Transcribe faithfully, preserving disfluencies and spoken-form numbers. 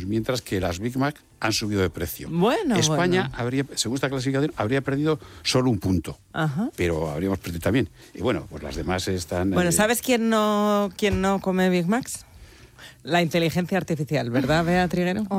mientras que las Big Mac han subido de precio. Bueno, España, bueno. habría, según esta clasificación, habría perdido solo un punto. Ajá. Pero habríamos perdido también. Y bueno, pues las demás están... Bueno, eh, ¿sabes quién no, quién no come Big Macs? La inteligencia artificial, ¿verdad, Bea Triguero?